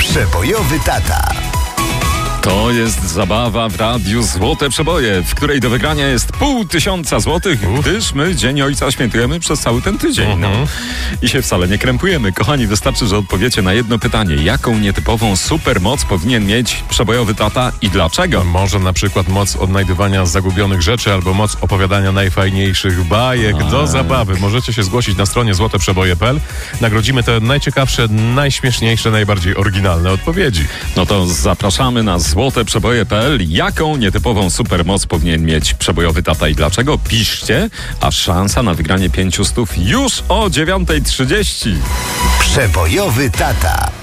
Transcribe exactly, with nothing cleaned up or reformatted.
Przebojowy tata. To jest zabawa w Radiu Złote Przeboje, w której do wygrania jest pół tysiąca złotych, gdyż my Dzień Ojca świętujemy przez cały ten tydzień. No. I się wcale nie krępujemy. Kochani, wystarczy, że odpowiecie na jedno pytanie. Jaką nietypową supermoc powinien mieć przebojowy tata i dlaczego? Może na przykład moc odnajdywania zagubionych rzeczy albo moc opowiadania najfajniejszych bajek. Tak. Do zabawy możecie się zgłosić na stronie złote przeboje kropka p l. Nagrodzimy te najciekawsze, najśmieszniejsze, najbardziej oryginalne odpowiedzi. No to zapraszamy na złote przeboje kropka p l. Jaką nietypową supermoc powinien mieć przebojowy tata i dlaczego? Piszcie, a szansa na wygranie pięciu stów już o dziewiąta trzydzieści. Przebojowy tata.